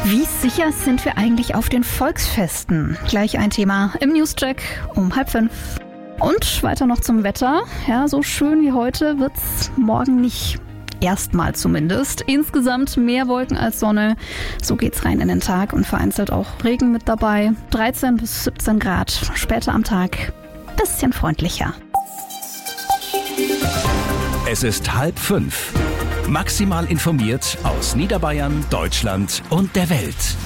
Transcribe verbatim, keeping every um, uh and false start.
Wie sicher sind wir eigentlich auf den Volksfesten? Gleich ein Thema im Newscheck um halb fünf. Und weiter noch zum Wetter. Ja, so schön wie heute wird's morgen nicht. Erstmal zumindest. Insgesamt mehr Wolken als Sonne. So geht's rein in den Tag und vereinzelt auch Regen mit dabei. dreizehn bis siebzehn Grad. Später am Tag bisschen freundlicher. Es ist halb fünf. Maximal informiert aus Niederbayern, Deutschland und der Welt.